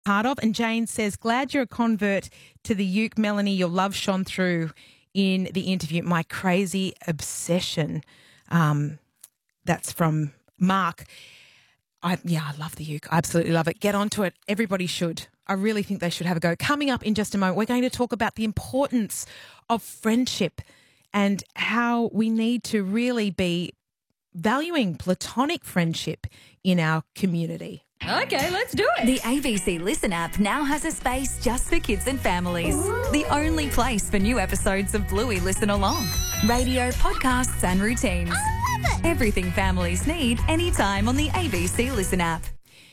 part of. And Jane says, glad you're a convert to the uke, Melanie. Your love shone through in the interview. My crazy obsession. That's from Mark. I love the uke. I absolutely love it. Get onto it. Everybody should. I really think they should have a go. Coming up in just a moment, we're going to talk about the importance of friendship and how we need to really be valuing platonic friendship in our community. Okay, let's do it. The ABC Listen app now has a space just for kids and families. Ooh. The only place for new episodes of Bluey Listen Along. Radio, podcasts and routines. I love it. Everything families need anytime on the ABC Listen app.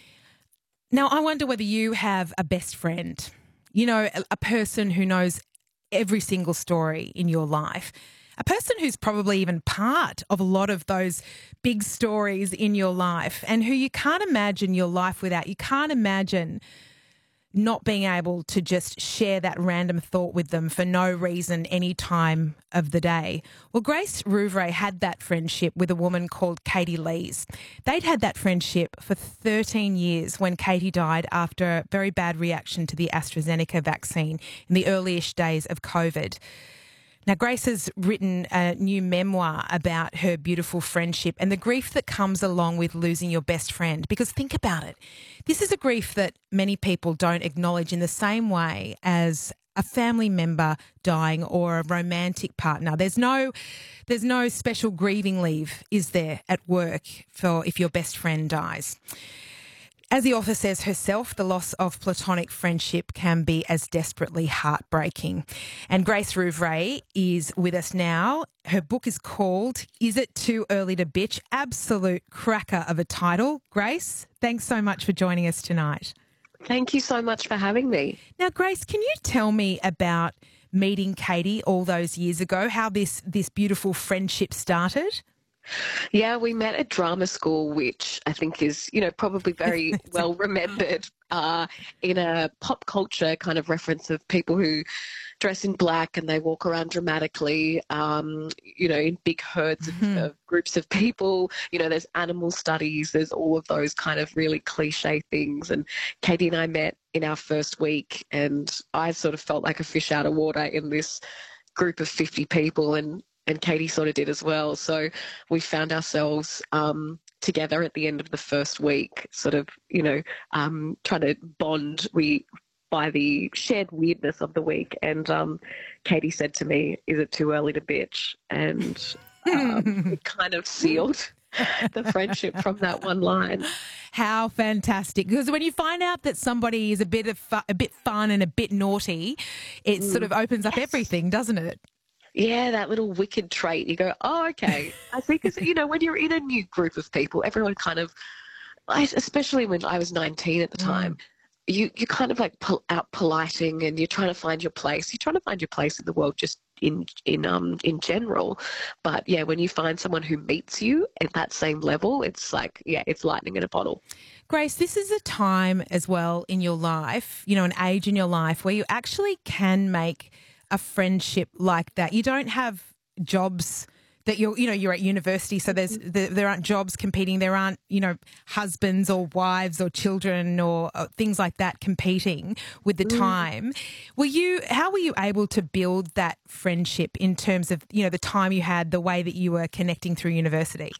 Now, I wonder whether you have a best friend, you know, a person who knows every single story in your life, a person who's probably even part of a lot of those big stories in your life and who you can't imagine your life without. You can't imagine not being able to just share that random thought with them for no reason any time of the day. Well, Grace Rouvray had that friendship with a woman called Katie Lees. They'd had that friendship for 13 years when Katie died after a very bad reaction to the AstraZeneca vaccine in the early-ish days of COVID. Now, Grace has written a new memoir about her beautiful friendship and the grief that comes along with losing your best friend. Because think about it. This is a grief that many people don't acknowledge in the same way as a family member dying or a romantic partner. There's no special grieving leave, is there, at work for if your best friend dies. As the author says herself, the loss of platonic friendship can be as desperately heartbreaking. And Grace Rouvray is with us now. Her book is called Is It Too Early to Bitch? Absolute cracker of a title. Grace, thanks so much for joining us tonight. Thank you so much for having me. Now, Grace, can you tell me about meeting Katie all those years ago, how this beautiful friendship started? Yeah, we met at drama school, which I think is, probably very well remembered in a pop culture kind of reference of people who dress in black and they walk around dramatically, in big herds of groups of people. There's animal studies, there's all of those kind of really cliche things. And Katie and I met in our first week and I sort of felt like a fish out of water in this group of 50 people and Katie sort of did as well. So we found ourselves together at the end of the first week, sort of, trying to bond by the shared weirdness of the week. And Katie said to me, "Is it too early to bitch?" And it kind of sealed the friendship from that one line. How fantastic. Because when you find out that somebody is a bit fun and a bit naughty, it sort of opens up everything, doesn't it? Yeah, that little wicked trait. You go, oh, okay. I think, when you're in a new group of people, everyone kind of, especially when I was 19 at the time, you kind of like out politing and you're trying to find your place. You're trying to find your place in the world just in general. But, yeah, when you find someone who meets you at that same level, it's like, yeah, it's lightning in a bottle. Grace, this is a time as well in your life, an age in your life where you actually can make a friendship like that. You don't have jobs that you're at university, so there aren't jobs competing. There aren't, husbands or wives or children or things like that competing with the time. How were you able to build that friendship in terms of, the time you had, the way that you were connecting through university?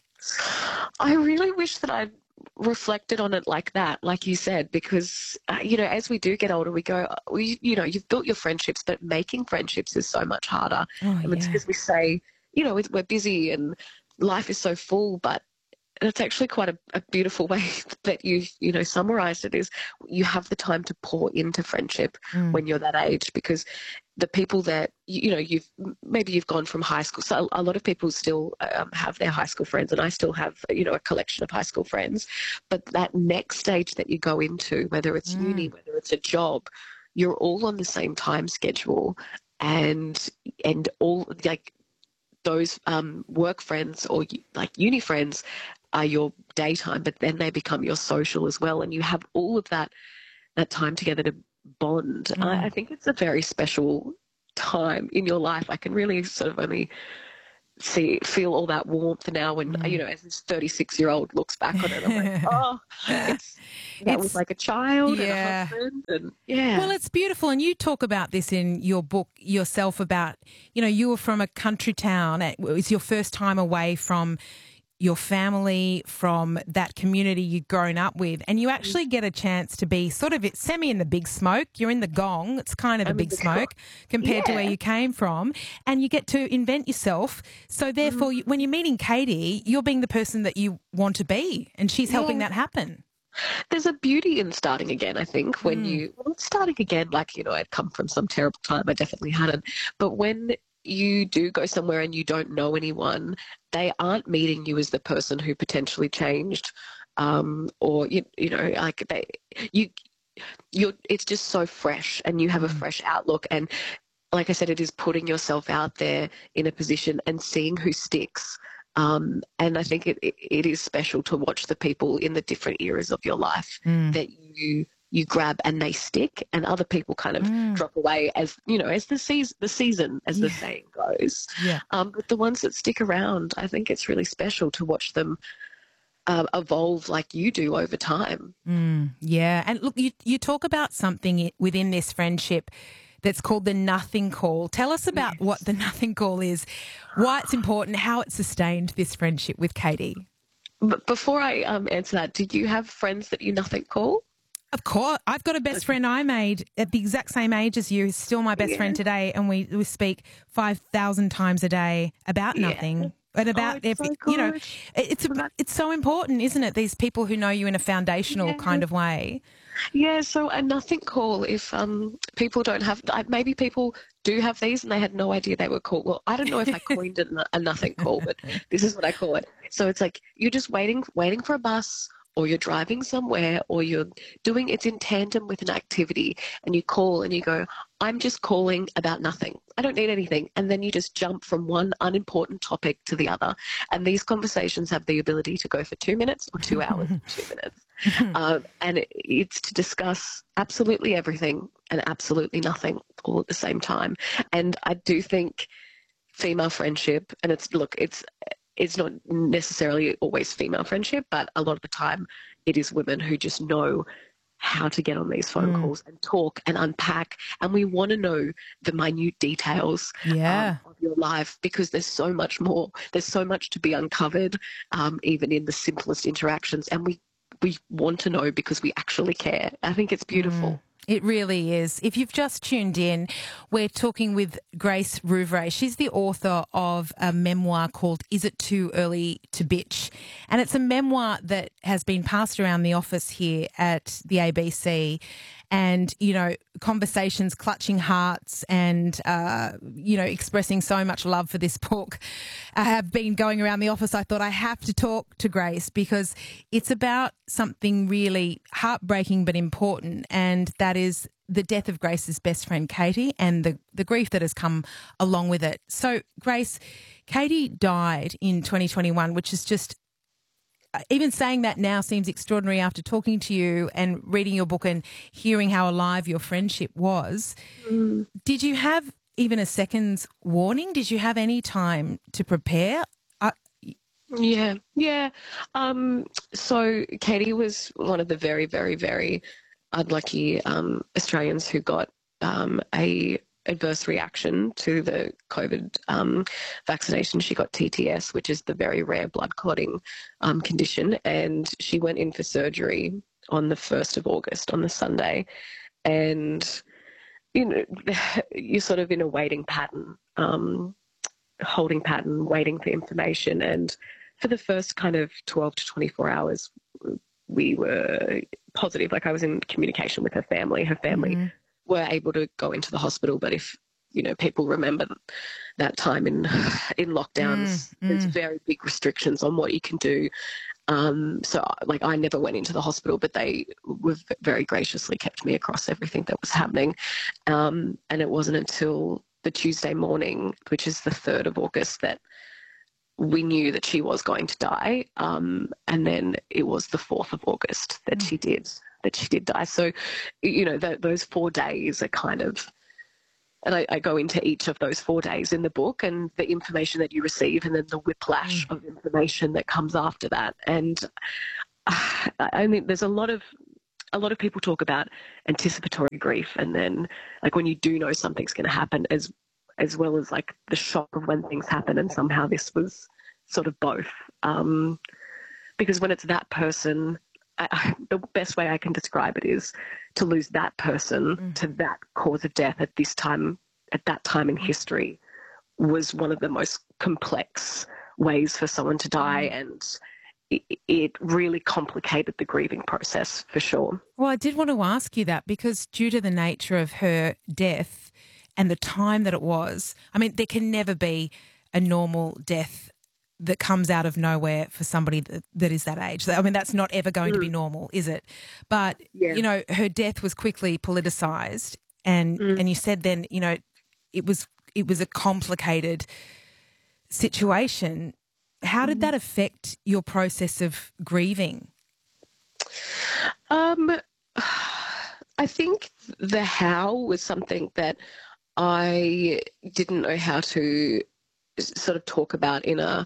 I really wish that I'd reflected on it like that, like you said, because, as we do get older, we go, you've built your friendships, but making friendships is so much harder. And it's because we say, we're busy and life is so full, but it's actually quite a beautiful way that you summarized it is you have the time to pour into friendship when you're that age, because the people that, you've gone from high school. So a lot of people still have their high school friends, and I still have, a collection of high school friends. But that next stage that you go into, whether it's uni, whether it's a job, you're all on the same time schedule, and all like those work friends or like uni friends are your daytime, but then they become your social as well. And you have all of that time together to bond. I think it's a very special time in your life. I can really sort of only feel all that warmth now when, as this 36-year-old looks back on it, I'm like, oh, that was like a child and a husband. And Well, it's beautiful. And you talk about this in your book yourself about, you were from a country town. It was your first time away from your family, from that community you'd grown up with, and you actually get a chance to be sort of semi in the big smoke. You're in the gong. It's kind of the big smoke compared to where you came from, and you get to invent yourself. So therefore, when you're meeting Katie, you're being the person that you want to be, and she's helping that happen. There's a beauty in starting again, I think, when starting again, like, I'd come from some terrible time. I definitely hadn't. But when you do go somewhere and you don't know anyone, they aren't meeting you as the person who potentially changed, or it's just so fresh, and you have a fresh outlook. And like I said, it is putting yourself out there in a position and seeing who sticks. And I think it is special to watch the people in the different eras of your life that you grab and they stick, and other people kind of drop away as the season, as the saying goes. Yeah. But the ones that stick around, I think it's really special to watch them evolve like you do over time. Yeah. And look, you talk about something within this friendship that's called the nothing call. Tell us about what the nothing call is, why it's important, how it sustained this friendship with Katie. But before I answer that, did you have friends that you nothing call? Of course. I've got a best friend I made at the exact same age as you, who's still my best friend today, and we speak 5,000 times a day about nothing. And about it's so important, isn't it? These people who know you in a foundational kind of way. Yeah, so a nothing call, if people don't have, maybe people do have these and they had no idea they were called. Well, I don't know if I coined it a nothing call, but this is what I call it. So it's like you're just waiting for a bus, or you're driving somewhere, or you're doing, it's in tandem with an activity, and you call and you go, I'm just calling about nothing. I don't need anything. And then you just jump from one unimportant topic to the other. And these conversations have the ability to go for 2 minutes or 2 hours, 2 minutes. And it's to discuss absolutely everything and absolutely nothing all at the same time. And I do think female friendship, and it's not necessarily always female friendship, but a lot of the time it is women who just know how to get on these phone calls and talk and unpack. And we want to know the minute details of your life, because there's so much more. There's so much to be uncovered, even in the simplest interactions. And we want to know because we actually care. I think it's beautiful. It really is. If you've just tuned in, we're talking with Grace Rouvray. She's the author of a memoir called Is It Too Early to Bitch? And it's a memoir that has been passed around the office here at the ABC. And, conversations, clutching hearts and, expressing so much love for this book have been going around the office. I thought I have to talk to Grace because it's about something really heartbreaking but important, and that is the death of Grace's best friend, Katie, and the grief that has come along with it. So, Grace, Katie died in 2021, which is just, even saying that now seems extraordinary after talking to you and reading your book and hearing how alive your friendship was. Did you have even a second's warning? Did you have any time to prepare? Yeah. So Katie was one of the very, very, very unlucky Australians who got a adverse reaction to the COVID vaccination. She got TTS, which is the very rare blood clotting condition, and she went in for surgery on the 1st of August, on the Sunday. And, you're sort of in a waiting pattern, holding pattern, waiting for information. And for the first kind of 12 to 24 hours, we were positive. Like, I was in communication with her family. Her family were able to go into the hospital, but if people remember that time in lockdowns, there's very big restrictions on what you can do. So like, I never went into the hospital, but they were very graciously kept me across everything that was happening. And it wasn't until the Tuesday morning, which is the 3rd of August, that we knew that she was going to die. And then it was the 4th of August that she did die. So, those 4 days are kind of, and I go into each of those 4 days in the book and the information that you receive and then the whiplash of information that comes after that. And I mean, there's a lot of people talk about anticipatory grief, and then like when you do know something's going to happen, as well as like the shock of when things happen. And somehow this was sort of both, because when it's that person, the best way I can describe it is to lose that person to that cause of death at that time in history was one of the most complex ways for someone to die, and it really complicated the grieving process for sure. Well, I did want to ask you that because due to the nature of her death and the time that it was, I mean, there can never be a normal death that comes out of nowhere for somebody that is that age. I mean, that's not ever going to be normal, is it? But, you know, her death was quickly politicised, and you said then, you know, it was a complicated situation. How did that affect your process of grieving? I think the how was something that I didn't know how to sort of talk about in a.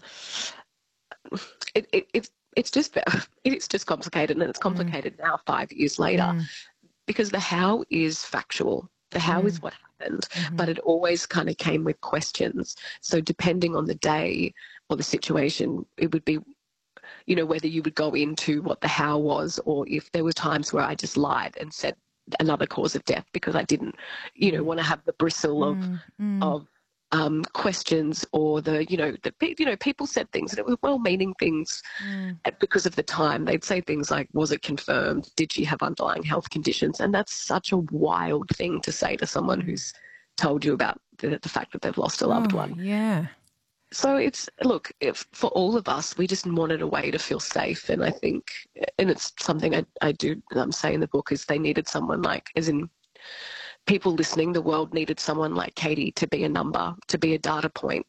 It's just complicated, and it's complicated now 5 years later, because the how is factual. The how is what happened, but it always kind of came with questions. So depending on the day or the situation, it would be, you know, whether you would go into what the how was, or if there were times where I just lied and said another cause of death because I didn't, you know, want to have the bristle of questions, or people said things and it were well-meaning things because of the time. They'd say things like, was it confirmed? Did she have underlying health conditions? And that's such a wild thing to say to someone who's told you about the fact that they've lost a loved one. Yeah. So if for all of us, we just wanted a way to feel safe. And I think, and it's something I do say in the book, is they needed someone like, as in people listening, the world needed someone like Katie to be a number, to be a data point.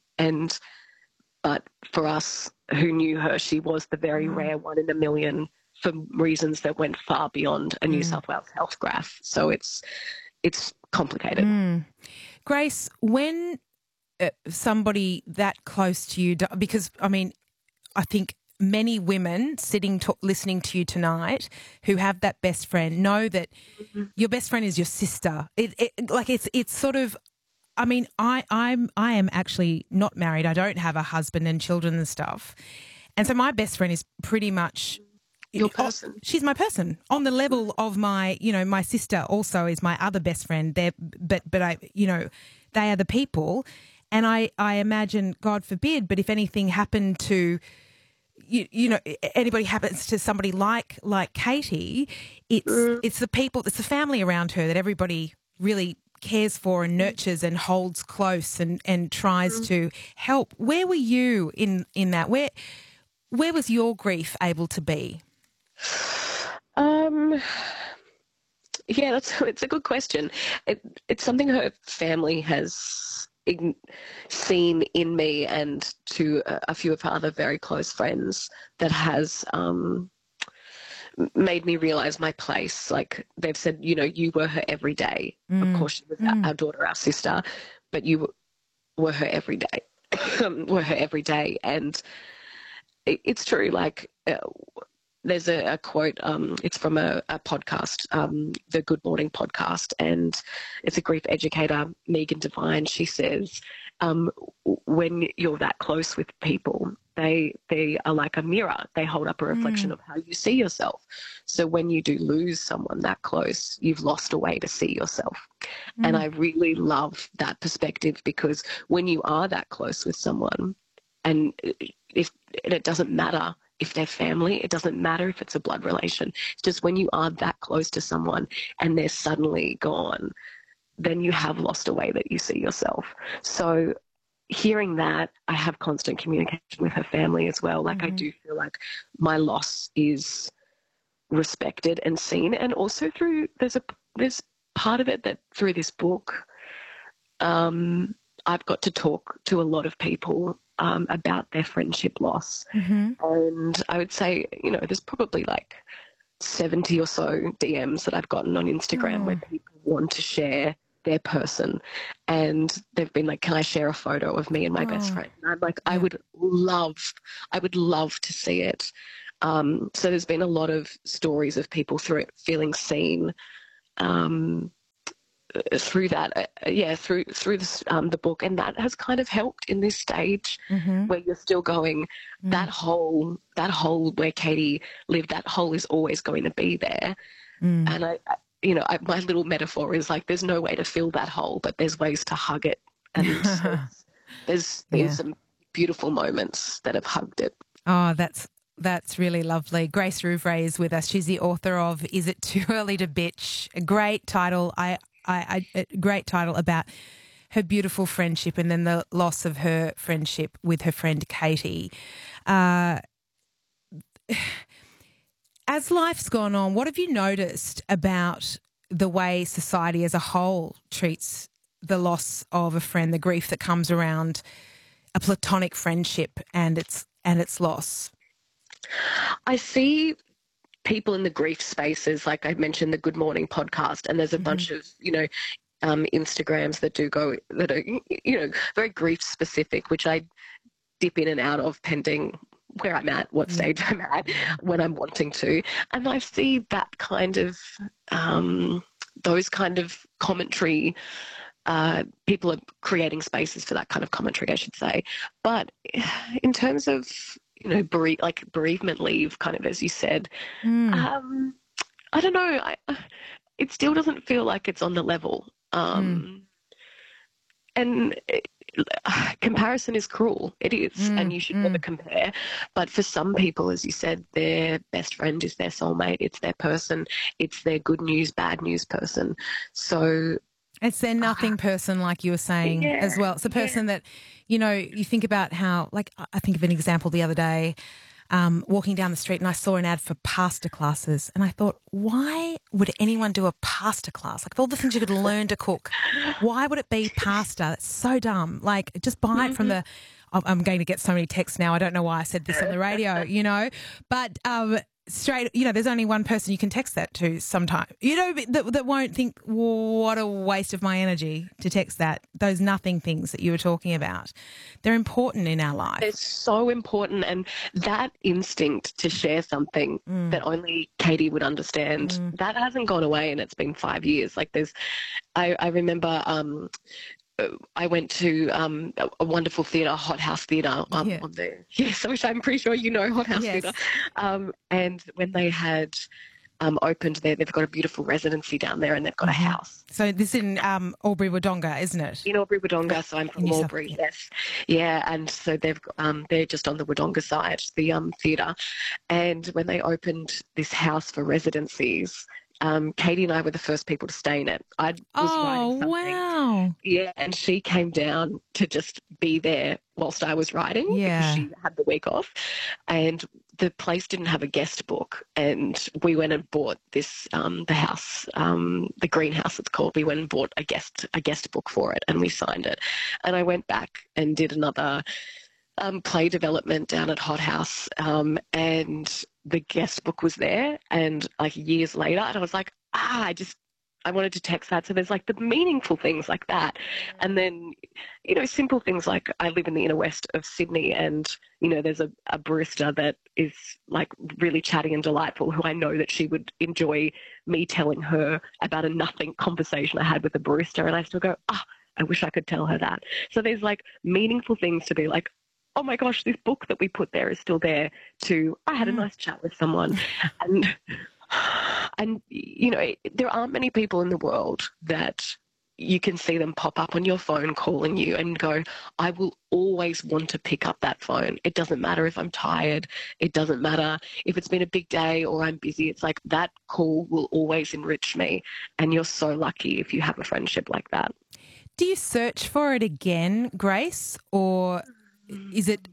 But for us who knew her, she was the very rare one in a million for reasons that went far beyond a New South Wales health graph. So it's complicated. Grace, when somebody that close to you, because I mean, I think many women listening to you tonight who have that best friend know that your best friend is your sister. It's sort of, I mean, I am actually not married. I don't have a husband and children and stuff. And so my best friend is pretty much your person. She's my person on the level of my, you know, my sister also is my other best friend. But I, you know, they are the people. And I imagine, God forbid, but if anything happened to, you know, anybody happens to somebody like Katie, it's the people, it's the family around her that everybody really cares for and nurtures and holds close and tries to help. Where were you in that? Where was your grief able to be? Yeah, it's a good question. It's something her family has seen in me and to a few of her other very close friends that has made me realize my place. Like they've said, you know, you were her every day. Of course, she was our daughter, our sister, but you were her every day. And it's true. Like there's a quote, it's from a podcast, the Good Morning podcast, and it's a grief educator, Megan Devine. She says, when you're that close with people, they are like a mirror. They hold up a reflection of how you see yourself. So when you do lose someone that close, you've lost a way to see yourself. And I really love that perspective, because when you are that close with someone, and it doesn't matter if they're family, it doesn't matter if it's a blood relation. It's just when you are that close to someone and they're suddenly gone, then you have lost a way that you see yourself. So hearing that, I have constant communication with her family as well. Like I do feel like my loss is respected and seen. And also there's part of it that through this book, I've got to talk to a lot of people about their friendship loss. And I would say, you know, there's probably like 70 or so DMs that I've gotten on Instagram where people want to share their person. And they've been like, can I share a photo of me and my best friend? And I'm like, I would love to see it. So there's been a lot of stories of people through it feeling seen, through that, through this, the book, and that has kind of helped in this stage where you're still going, that hole where Katie lived, that hole is always going to be there. And my little metaphor is like, there's no way to fill that hole, but there's ways to hug it, and there's been some beautiful moments that have hugged it. Oh, that's really lovely. Grace Rouvray is with us. She's the author of Is It Too Early to Bitch? A great title. A great title about her beautiful friendship and then the loss of her friendship with her friend Katie. As life's gone on, what have you noticed about the way society as a whole treats the loss of a friend, the grief that comes around a platonic friendship and its loss? I see people in the grief spaces, like I mentioned, the Good Morning podcast, and there's a bunch of, Instagrams that are, very grief specific, which I dip in and out of pending where I'm at, what stage I'm at, when I'm wanting to. And I see that kind of, those kind of commentary, people are creating spaces for that kind of commentary, I should say. But in terms of, bereavement leave, kind of as you said, I don't know. It still doesn't feel like it's on the level. And comparison is cruel. It is, and you should never compare. But for some people, as you said, their best friend is their soulmate. It's their person. It's their good news, bad news person. So it's their nothing person, like you were saying as well. It's a person that, you think about how, like, I think of an example the other day, walking down the street and I saw an ad for pasta classes and I thought, why would anyone do a pasta class? Like, of all the things you could learn to cook, why would it be pasta? That's so dumb. Like, just buy it from the... I'm going to get so many texts now. I don't know why I said this on the radio, but straight, there's only one person you can text that to sometime, that won't think, what a waste of my energy to text that. Those nothing things that you were talking about, they're important in our life. They're so important, and that instinct to share something that only Katie would understand, that hasn't gone away, and it's been 5 years. Like I remember I went to a wonderful theatre, Hot House Theatre, on there. Yes, which I'm pretty sure you know, Hot House Theatre. And when they had opened there, they've got a beautiful residency down there, and they've got a house. So this is in Albury-Wodonga, isn't it? In Albury-Wodonga, so I'm from Albury, yes. Yeah, and so they're just on the Wodonga side, the theatre. And when they opened this house for residencies, Katie and I were the first people to stay in it. I was writing something. Wow. Yeah, and she came down to just be there whilst I was writing because she had the week off. And the place didn't have a guest book, and we went and bought this, the house, the greenhouse it's called. We went and bought a guest book for it, and we signed it. And I went back and did another play development down at Hot House, and the guest book was there, and like years later, and I was like, I wanted to text that. So there's like the meaningful things like that. And then, simple things like I live in the inner west of Sydney, and, there's a barista that is like really chatty and delightful, who I know that she would enjoy me telling her about a nothing conversation I had with a barista. And I still go, I wish I could tell her that. So there's like meaningful things to be like, oh my gosh, this book that we put there is still there, to I had a nice chat with someone. And there aren't many people in the world that you can see them pop up on your phone calling you and go, I will always want to pick up that phone. It doesn't matter if I'm tired. It doesn't matter if it's been a big day or I'm busy. It's like that call will always enrich me. And you're so lucky if you have a friendship like that. Do you search for it again, Grace, or is it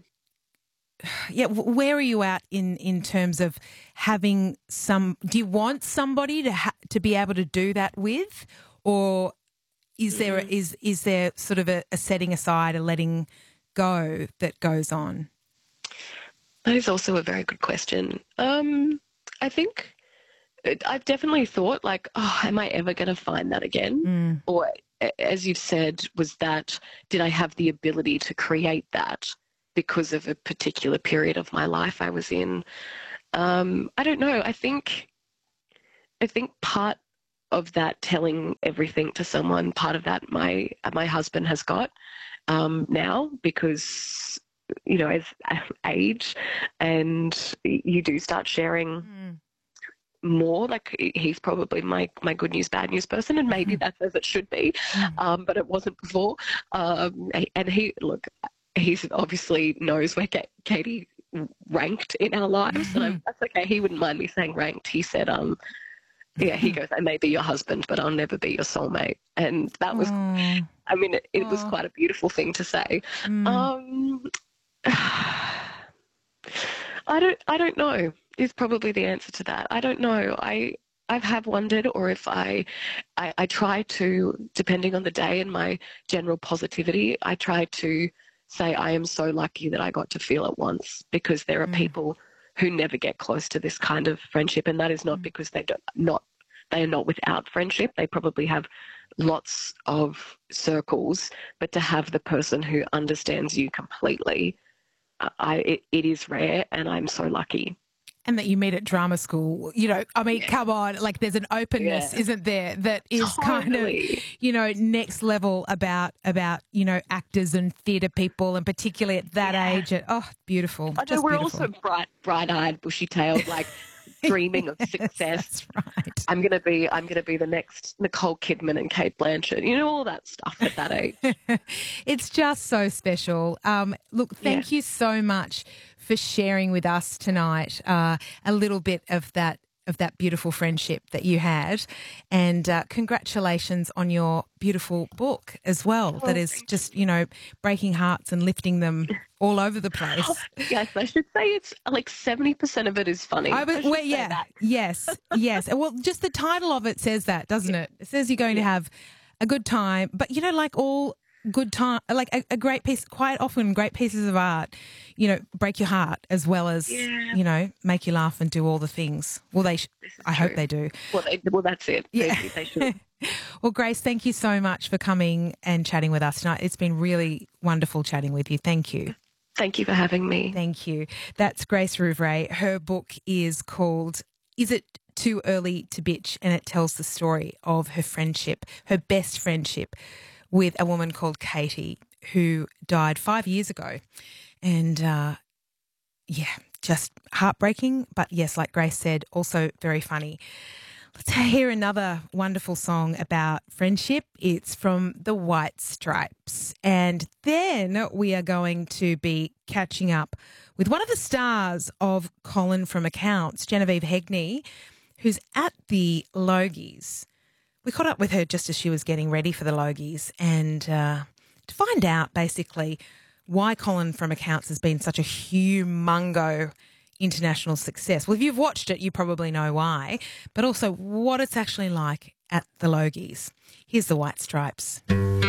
where are you at in terms of having do you want somebody to be able to do that with, or is there sort of a setting aside, a letting go that goes on? That is also a very good question. I think I've definitely thought like, oh, am I ever going to find that again? Or as you've said, did I have the ability to create that because of a particular period of my life I was in? I don't know. I think part of that, telling everything to someone, part of that my husband has got now, because as age and you do start sharing more. Like, he's probably my good news, bad news person, and maybe that's as it should be, but it wasn't before. And he's obviously knows where Katie ranked in our lives, and that's okay. He wouldn't mind me saying ranked. He said, he goes, I may be your husband, but I'll never be your soulmate. And that was, I mean, it was quite a beautiful thing to say. I don't know is probably the answer to that. I don't know. I have wondered, or if I try to, depending on the day and my general positivity, I try to say I am so lucky that I got to feel it once, because there are people who never get close to this kind of friendship, and that is not because they are not without friendship. They probably have lots of circles, but to have the person who understands you completely, it is rare, and I'm so lucky. And that you meet at drama school, I mean, come on, like there's an openness, isn't there, that is kind of, next level about actors and theatre people, and particularly at that age. Beautiful. I know, we're also bright-eyed, bushy-tailed, like dreaming of success. That's right. I'm gonna be the next Nicole Kidman and Cate Blanchett. All that stuff at that age. It's just so special. Look, thank you so much for sharing with us tonight a little bit of that beautiful friendship that you had, and congratulations on your beautiful book as well. That is just breaking hearts and lifting them all over the place. Yes, I should say it's like 70% of it is funny. Yes. Well, just the title of it says that, doesn't it? It says you're going to have a good time, but like all good time, like a great piece, quite often great pieces of art, break your heart as well as, make you laugh and do all the things. Well, I hope they do. Well, that's it. Yeah. They should. Well, Grace, thank you so much for coming and chatting with us tonight. It's been really wonderful chatting with you. Thank you. Thank you for having me. Thank you. That's Grace Rouvray. Her book is called Is It Too Early to Bitch? And it tells the story of her friendship, her best friendship, with a woman called Katie, who died 5 years ago. And, just heartbreaking. But yes, like Grace said, also very funny. Let's hear another wonderful song about friendship. It's from the White Stripes. And then we are going to be catching up with one of the stars of Colin from Accounts, Genevieve Hegney, who's at the Logies. We caught up with her just as she was getting ready for the Logies, and to find out basically why Colin from Accounts has been such a humongo international success. Well, if you've watched it, you probably know why, but also what it's actually like at the Logies. Here's the White Stripes.